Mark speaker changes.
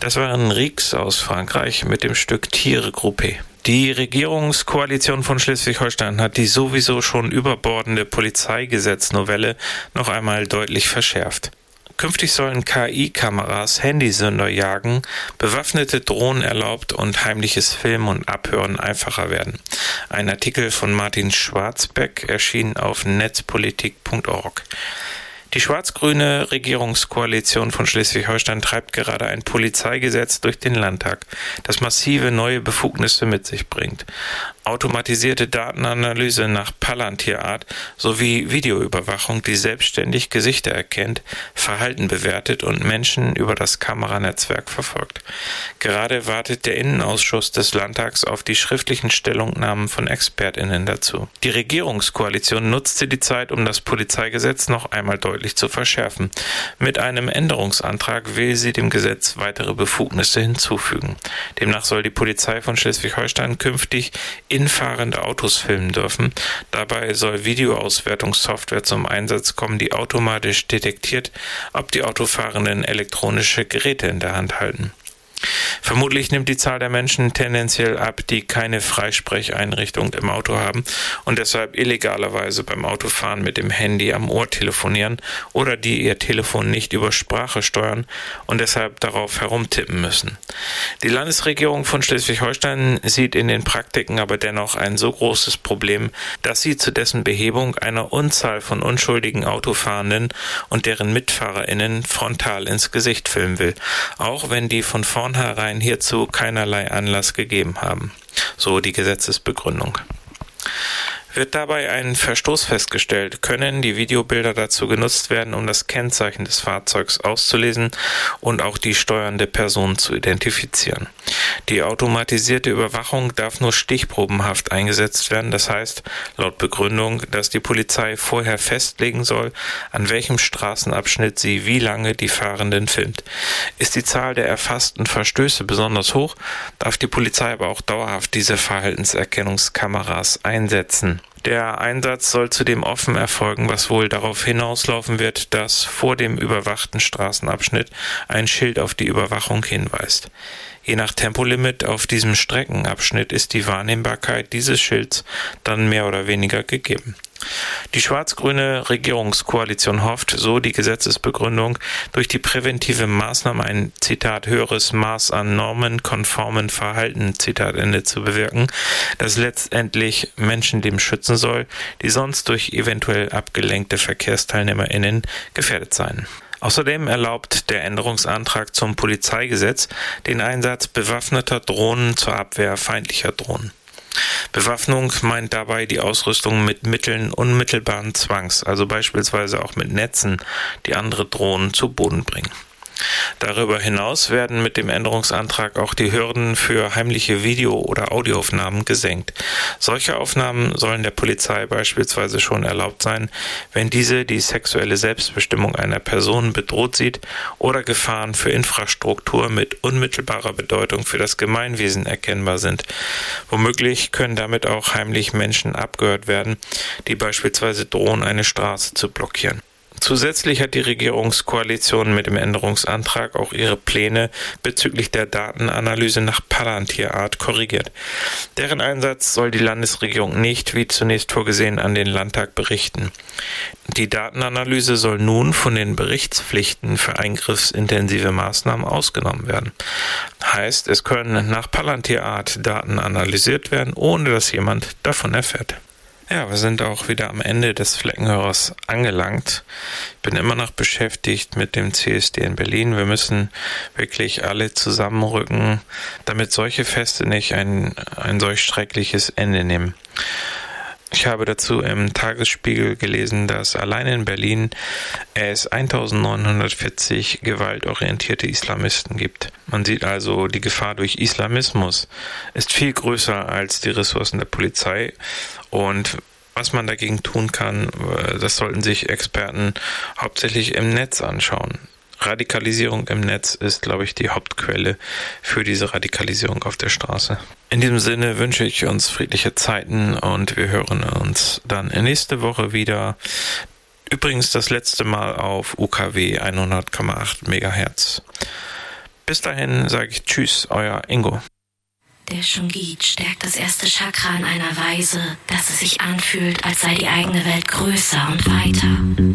Speaker 1: Das waren Rix aus Frankreich mit dem Stück Tiere Groupé. Die Regierungskoalition von Schleswig-Holstein hat die sowieso schon überbordende Polizeigesetznovelle noch einmal deutlich verschärft. Künftig sollen KI-Kameras Handysünder jagen, bewaffnete Drohnen erlaubt und heimliches Filmen und Abhören einfacher werden. Ein Artikel von Martin Schwarzbeck erschien auf netzpolitik.org. Die schwarz-grüne Regierungskoalition von Schleswig-Holstein treibt gerade ein Polizeigesetz durch den Landtag, das massive neue Befugnisse mit sich bringt. Automatisierte Datenanalyse nach Palantir-Art sowie Videoüberwachung, die selbstständig Gesichter erkennt, Verhalten bewertet und Menschen über das Kameranetzwerk verfolgt. Gerade wartet der Innenausschuss des Landtags auf die schriftlichen Stellungnahmen von ExpertInnen dazu. Die Regierungskoalition nutzte die Zeit, um das Polizeigesetz noch einmal deutlich zu verschärfen. Mit einem Änderungsantrag will sie dem Gesetz weitere Befugnisse hinzufügen. Demnach soll die Polizei von Schleswig-Holstein künftig infahrende Autos filmen dürfen. Dabei soll Videoauswertungssoftware zum Einsatz kommen, die automatisch detektiert, ob die Autofahrenden elektronische Geräte in der Hand halten. Vermutlich nimmt die Zahl der Menschen tendenziell ab, die keine Freisprecheinrichtung im Auto haben und deshalb illegalerweise beim Autofahren mit dem Handy am Ohr telefonieren oder die ihr Telefon nicht über Sprache steuern und deshalb darauf herumtippen müssen. Die Landesregierung von Schleswig-Holstein sieht in den Praktiken aber dennoch ein so großes Problem, dass sie zu dessen Behebung einer Unzahl von unschuldigen Autofahrenden und deren MitfahrerInnen frontal ins Gesicht filmen will, auch wenn die von vornherein hierzu keinerlei Anlass gegeben haben, so die Gesetzesbegründung. Wird dabei ein Verstoß festgestellt, können die Videobilder dazu genutzt werden, um das Kennzeichen des Fahrzeugs auszulesen und auch die steuernde Person zu identifizieren. Die automatisierte Überwachung darf nur stichprobenhaft eingesetzt werden, das heißt, laut Begründung, dass die Polizei vorher festlegen soll, an welchem Straßenabschnitt sie wie lange die Fahrenden filmt. Ist die Zahl der erfassten Verstöße besonders hoch, darf die Polizei aber auch dauerhaft diese Verhaltenserkennungskameras einsetzen. Der Einsatz soll zudem offen erfolgen, was wohl darauf hinauslaufen wird, dass vor dem überwachten Straßenabschnitt ein Schild auf die Überwachung hinweist. Je nach Tempolimit auf diesem Streckenabschnitt ist die Wahrnehmbarkeit dieses Schilds dann mehr oder weniger gegeben. Die schwarz-grüne Regierungskoalition hofft, so die Gesetzesbegründung, durch die präventive Maßnahme ein, Zitat, höheres Maß an normenkonformen Verhalten, Zitat Ende, zu bewirken, das letztendlich Menschenleben schützen soll, die sonst durch eventuell abgelenkte VerkehrsteilnehmerInnen gefährdet seien. Außerdem erlaubt der Änderungsantrag zum Polizeigesetz den Einsatz bewaffneter Drohnen zur Abwehr feindlicher Drohnen. Bewaffnung meint dabei die Ausrüstung mit Mitteln unmittelbaren Zwangs, also beispielsweise auch mit Netzen, die andere Drohnen zu Boden bringen. Darüber hinaus werden mit dem Änderungsantrag auch die Hürden für heimliche Video- oder Audioaufnahmen gesenkt. Solche Aufnahmen sollen der Polizei beispielsweise schon erlaubt sein, wenn diese die sexuelle Selbstbestimmung einer Person bedroht sieht oder Gefahren für Infrastruktur mit unmittelbarer Bedeutung für das Gemeinwesen erkennbar sind. Womöglich können damit auch heimlich Menschen abgehört werden, die beispielsweise drohen, eine Straße zu blockieren. Zusätzlich hat die Regierungskoalition mit dem Änderungsantrag auch ihre Pläne bezüglich der Datenanalyse nach Palantir-Art korrigiert. Deren Einsatz soll die Landesregierung nicht, wie zunächst vorgesehen, an den Landtag berichten. Die Datenanalyse soll nun von den Berichtspflichten für eingriffsintensive Maßnahmen ausgenommen werden. Heißt, es können nach Palantir-Art Daten analysiert werden, ohne dass jemand davon erfährt. Ja, wir sind auch wieder am Ende des Fleckenhörers angelangt. Ich bin immer noch beschäftigt mit dem CSD in Berlin. Wir müssen wirklich alle zusammenrücken, damit solche Feste nicht ein solch schreckliches Ende nehmen. Ich habe dazu im Tagesspiegel gelesen, dass allein in Berlin es 1940 gewaltorientierte Islamisten gibt. Man sieht also, die Gefahr durch Islamismus ist viel größer als die Ressourcen der Polizei. Und was man dagegen tun kann, das sollten sich Experten hauptsächlich im Netz anschauen. Radikalisierung im Netz ist, glaube ich, die Hauptquelle für diese Radikalisierung auf der Straße. In diesem Sinne wünsche ich uns friedliche Zeiten und wir hören uns dann nächste Woche wieder. Übrigens das letzte Mal auf UKW 100,8 MHz. Bis dahin sage ich Tschüss, euer Ingo.
Speaker 2: Der Shungit stärkt das erste Chakra in einer Weise, dass es sich anfühlt, als sei die eigene Welt größer und weiter.